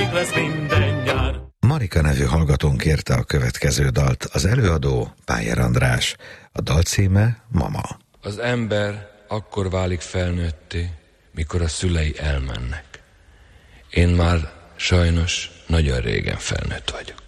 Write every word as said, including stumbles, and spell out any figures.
szép lesz minden nyár. Marika nevű hallgatón kérte a következő dalt, az előadó Pájer András. A dal címe Mama. Az ember akkor válik felnőtté, mikor a szülei elmennek. Én már sajnos nagyon régen felnőtt vagyok.